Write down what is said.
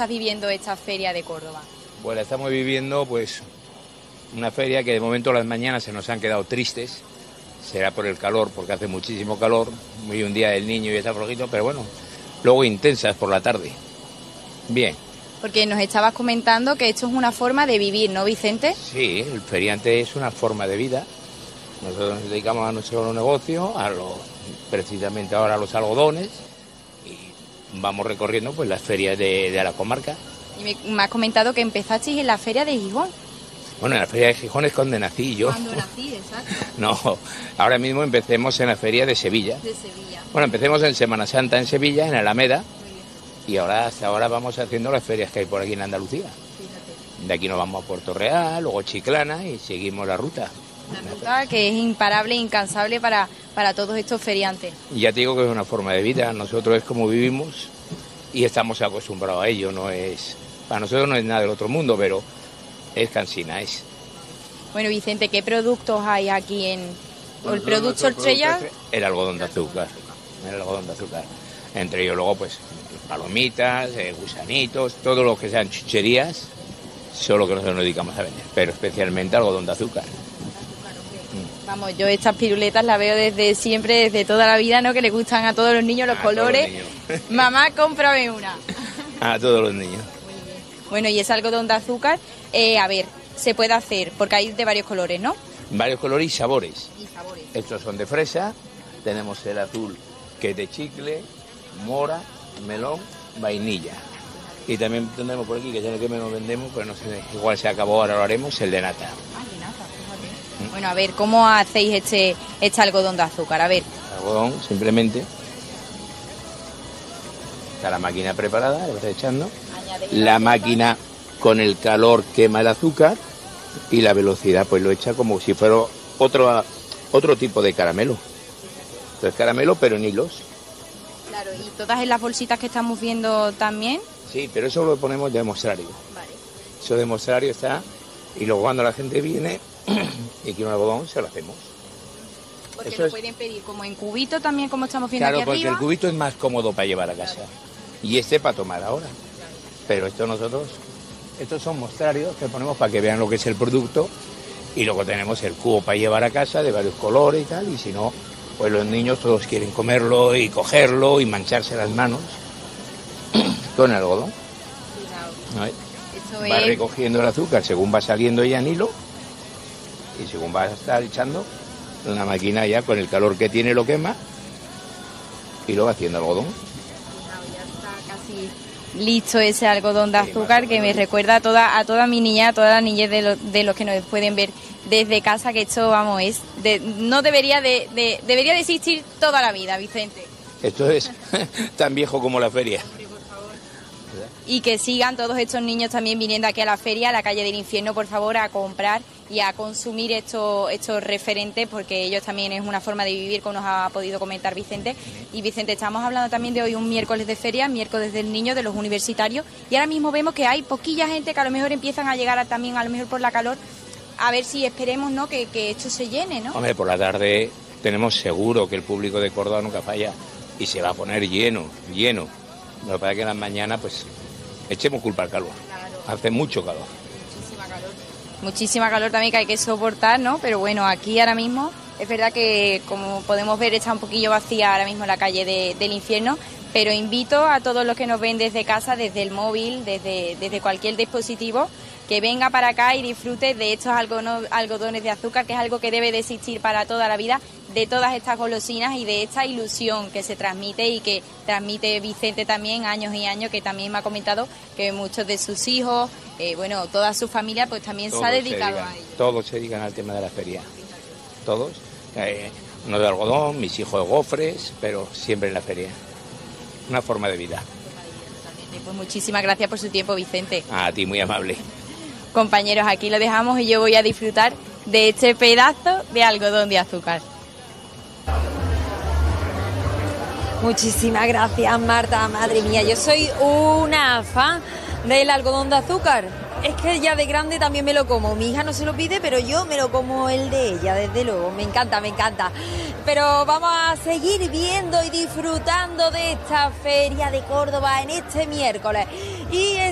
estás viviendo esta feria de Córdoba? Pues la estamos viviendo, pues, una feria que de momento las mañanas se nos han quedado tristes. Será por el calor, porque hace muchísimo calor, muy un día del niño y está flojito, pero bueno, luego intensas por la tarde. Bien. Porque nos estabas comentando que esto es una forma de vivir, ¿no, Vicente? Sí, el feriante es una forma de vida. Nosotros nos dedicamos a nuestro negocio, precisamente ahora a los algodones, y vamos recorriendo pues las ferias de la comarca. Y me has comentado que empezasteis en la feria de Gijón. Bueno, en la feria de Gijón es donde nací yo. Cuando nací, exacto. No, ahora mismo empecemos en la feria de Sevilla. De Sevilla. Bueno, empecemos en Semana Santa en Sevilla, en Alameda, y ahora hasta ahora vamos haciendo las ferias que hay por aquí en Andalucía. Fíjate. De aquí nos vamos a Puerto Real, luego Chiclana y seguimos la ruta. Una ruta que es imparable e incansable para todos estos feriantes. Y ya te digo que es una forma de vida, nosotros es como vivimos y estamos acostumbrados a ello, para nosotros no es nada del otro mundo, pero es cansina, es. Bueno, Vicente, ¿qué productos hay aquí en Bueno, el producto estrella? El algodón de azúcar, Entre ellos luego pues palomitas, gusanitos, todo lo que sean chucherías, son lo que nosotros nos dedicamos a vender, pero especialmente algodón de azúcar. Vamos, yo estas piruletas las veo desde siempre, desde toda la vida, ¿no? Que le gustan a todos los niños los colores. Todos los niños. Mamá, cómprame una. A todos los niños. Bueno, y ese algodón de azúcar, a ver, se puede hacer, porque hay de varios colores, ¿no? Varios colores y sabores. Y sabores. Estos son de fresa, tenemos el azul que es de chicle, mora, melón, vainilla. Y también tendremos por aquí, que es el que menos vendemos, pues no sé, igual se acabó, ahora lo haremos, el de nata. Ah, de nata, fíjate. Bueno, a ver, ¿cómo hacéis este algodón de azúcar? A ver. Algodón, simplemente. Está la máquina preparada, le vas echando. La máquina con el calor quema el azúcar y la velocidad pues lo echa como si fuera otro tipo de caramelo. Entonces caramelo pero en hilos. Claro, y todas en las bolsitas que estamos viendo también. Sí, pero eso lo ponemos de mostrario. Vale. Eso de mostrario está y luego cuando la gente viene y quiere un algodón se lo hacemos. Porque eso lo pueden pedir como en cubito también, como estamos viendo Claro, aquí porque arriba. el cubito es más cómodo para llevar a casa y para tomar ahora. Pero estos son mostrarios que ponemos para que vean lo que es el producto y luego tenemos el cubo para llevar a casa de varios colores y tal, y si no, pues los niños todos quieren comerlo y cogerlo y mancharse las manos con el algodón. Eso Va es... recogiendo el azúcar según va saliendo ya en hilo y según va a estar echando, la máquina ya con el calor que tiene lo quema y luego haciendo algodón. Listo ese algodón de azúcar que me recuerda a toda mi niña, a toda la niñez de los que nos pueden ver desde casa, que esto, vamos, no debería debería de existir toda la vida, Vicente. Esto es tan viejo como la feria. Y que sigan todos estos niños también viniendo aquí a la feria, a la calle del Infierno, por favor, a comprar y a consumir estos referentes, porque ellos también es una forma de vivir, como nos ha podido comentar Vicente. Y Vicente, estamos hablando también de hoy un miércoles de feria, miércoles del niño, de los universitarios, y ahora mismo vemos que hay poquilla gente que a lo mejor empiezan a llegar también, a lo mejor por la calor, a ver si esperemos, ¿no?, que esto se llene, ¿no? Hombre, por la tarde tenemos seguro que el público de Córdoba nunca falla y se va a poner lleno. Lo que pasa es que en las mañanas, pues, echemos culpa al calor. Claro. Hace mucho calor. Muchísima calor también que hay que soportar, ¿no? Pero bueno, aquí ahora mismo es verdad que, como podemos ver, está un poquillo vacía ahora mismo la calle del Infierno, pero invito a todos los que nos ven desde casa, desde el móvil, desde cualquier dispositivo, que venga para acá y disfrute de estos algodones de azúcar, que es algo que debe de existir para toda la vida, de todas estas golosinas y de esta ilusión que se transmite y que transmite Vicente también años y años, que también me ha comentado que muchos de sus hijos, toda su familia, pues también se ha dedicado a ello. Todos se dedican al tema de la feria, todos. Uno de algodón, mis hijos de gofres, pero siempre en la feria. Una forma de vida. Pues muchísimas gracias por su tiempo, Vicente. A ti, muy amable. Compañeros, aquí lo dejamos y yo voy a disfrutar de este pedazo de algodón de azúcar. Muchísimas gracias, Marta. Madre mía, yo soy una fan del algodón de azúcar. Es que ya de grande también me lo como. Mi hija no se lo pide, pero yo me lo como el de ella, desde luego. Me encanta, me encanta. Pero vamos a seguir viendo y disfrutando de esta feria de Córdoba en este miércoles. Y